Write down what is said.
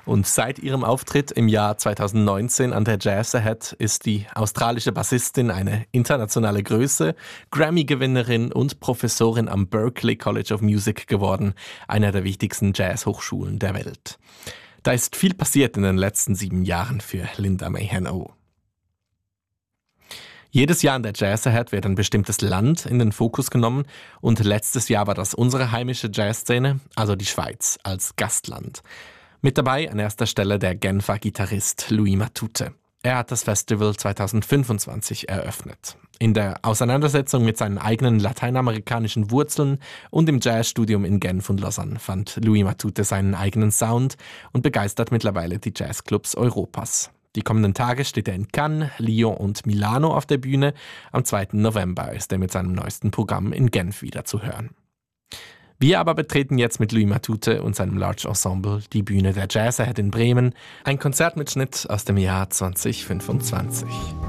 Und seit ihrem Auftritt im Jahr 2019 an der Jazz Ahead ist die australische Bassistin eine internationale Größe, Grammy-Gewinnerin und Professorin am Berklee College of Music geworden, einer der wichtigsten Jazzhochschulen der Welt. Da ist viel passiert in den letzten 7 Jahren für Linda Mahan-O. Jedes Jahr an der Jazz Ahead wird ein bestimmtes Land in den Fokus genommen und letztes Jahr war das unsere heimische Jazzszene, also die Schweiz, als Gastland. Mit dabei an erster Stelle der Genfer Gitarrist Louis Matute. Er hat das Festival 2025 eröffnet. In der Auseinandersetzung mit seinen eigenen lateinamerikanischen Wurzeln und im Jazzstudium in Genf und Lausanne fand Louis Matute seinen eigenen Sound und begeistert mittlerweile die Jazzclubs Europas. Die kommenden Tage steht er in Cannes, Lyon und Milano auf der Bühne. Am 2. November ist er mit seinem neuesten Programm in Genf wieder zu hören. Wir aber betreten jetzt mit Louis Matute und seinem Large Ensemble die Bühne der Jazz Ahead in Bremen. Ein Konzertmitschnitt aus dem Jahr 2025.